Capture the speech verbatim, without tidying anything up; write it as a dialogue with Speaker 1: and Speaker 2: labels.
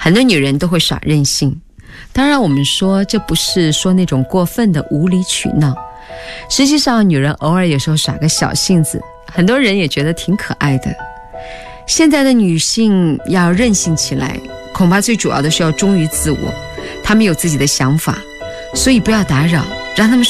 Speaker 1: 很多女人都会耍任性，当然我们说这不是说那种过分的无理取闹，实际上女人偶尔有时候耍个小性子，很多人也觉得挺可爱的。现在的女性要任性起来，恐怕最主要的是要忠于自我，她们有自己的想法，所以不要打扰，让她们